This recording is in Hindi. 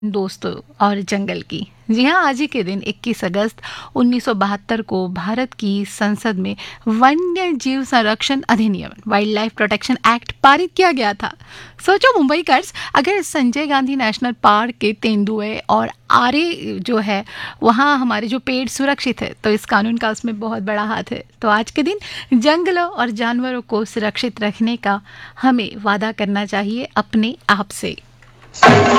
दोस्तों और जंगल की। जी हाँ, आज ही के दिन 21 अगस्त 1972 को भारत की संसद में वन्य जीव संरक्षण अधिनियम वाइल्ड लाइफ प्रोटेक्शन एक्ट पारित किया गया था। सोचो मुंबईकर्स, अगर संजय गांधी नेशनल पार्क के तेंदुए और आरे जो है वहाँ हमारे जो पेड़ सुरक्षित है, तो इस कानून का उसमें बहुत बड़ा हाथ है। तो आज के दिन जंगलों और जानवरों को सुरक्षित रखने का हमें वादा करना चाहिए अपने आप से।